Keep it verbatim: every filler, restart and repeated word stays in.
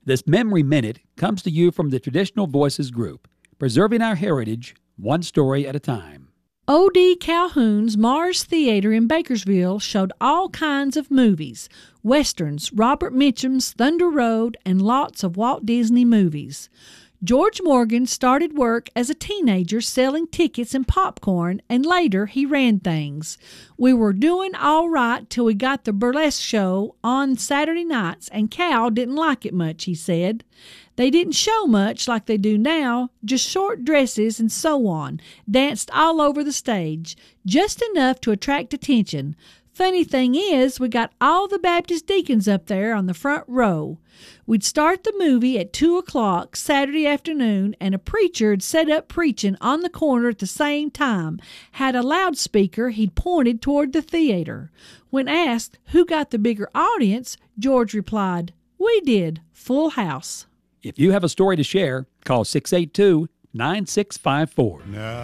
This Memory Minute comes to you from the Traditional Voices Group, preserving our heritage one story at a time. O D. Calhoun's Mars Theater in Bakersville showed all kinds of movies, westerns, Robert Mitchum's Thunder Road, and lots of Walt Disney movies. George Morgan started work as a teenager selling tickets and popcorn, and later he ran things. We were doing all right till we got the burlesque show on Saturday nights, and Cal didn't like it much, he said. They didn't show much like they do now, just short dresses and so on, danced all over the stage, just enough to attract attention. Funny thing is, we got all the Baptist deacons up there on the front row. We'd start the movie at two o'clock Saturday afternoon, and a preacher'd set up preaching on the corner at the same time, had a loudspeaker he'd pointed toward the theater. When asked who got the bigger audience, George replied, "We did, full house." If you have a story to share, call six eight two, nine six five four. Now